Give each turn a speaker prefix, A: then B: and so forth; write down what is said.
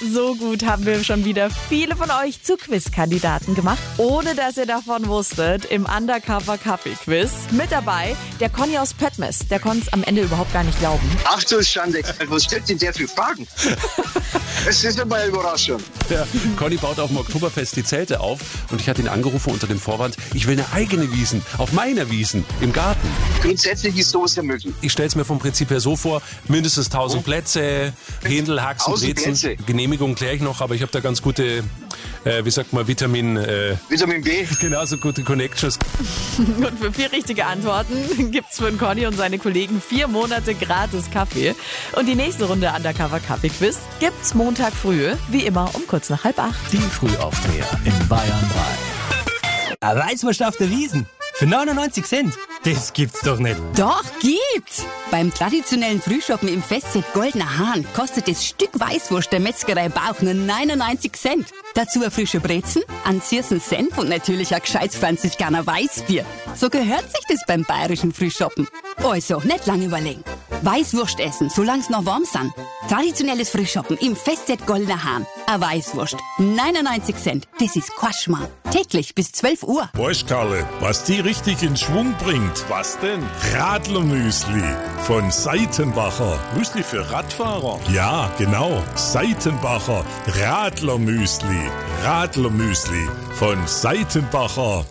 A: So gut haben wir schon wieder viele von euch zu Quizkandidaten gemacht, ohne dass ihr davon wusstet, im Undercover-Kaffee-Quiz. Mit dabei der Conny aus Pöttmes. Der konnte es am Ende überhaupt gar nicht glauben.
B: Ach du Schande, was stellt denn der für Fragen? Es ist immer eine Überraschung.
C: Der Conny baut auf dem Oktoberfest die Zelte auf und ich hatte ihn angerufen unter dem Vorwand, ich will eine eigene Wiesn, auf meiner Wiesn, im Garten.
B: Grundsätzlich ist sowas ja möglich.
C: Ich stelle es mir vom Prinzip her so vor, mindestens 1000 Plätze, Händel, Haxen,
B: 1000
C: Brezen.
B: Plätze.
C: Genehmigung kläre ich noch, aber ich habe da ganz gute, Vitamin
B: B.
C: Genauso gute Connections.
A: Und für 4 richtige Antworten gibt's für den Conny und seine Kollegen 4 Monate gratis Kaffee. Und die nächste Runde Undercover Kaffee Quiz gibt's Montag früh, wie immer um kurz nach 7:30.
D: Die Frühaufsteher in Bayern 3.
E: Eine Weißwurst auf der Wiesn für 99 Cent. Das gibt's doch nicht.
F: Doch, gibt's! Beim traditionellen Frühschoppen im Festset Goldener Hahn kostet das Stück Weißwurst der Metzgerei Bauch nur 99 Cent. Dazu ein frische Brezen, ein Ziersen Senf und natürlich ein gescheites Franziskaner Weißbier. So gehört sich das beim bayerischen Frühschoppen. Also, nicht lang überlegen. Weißwurst essen, solang's noch warm sind. Traditionelles Frühschoppen im Festset Goldener Hahn. Eine Weißwurst, 99 Cent. Das ist Quatschmark. Täglich bis 12 Uhr.
G: Weißt Karle, was die richtig in Schwung bringt?
H: Was denn?
G: Radlermüsli von Seitenbacher.
H: Müsli für Radfahrer?
G: Ja, genau. Seitenbacher Radlermüsli. Radlermüsli von Seitenbacher.